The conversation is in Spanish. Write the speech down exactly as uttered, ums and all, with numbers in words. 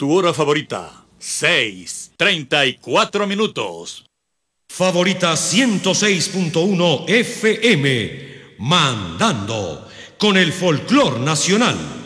Tu hora favorita, seis, treinta y cuatro minutos. Favorita ciento seis punto uno F M, mandando con el folclor nacional.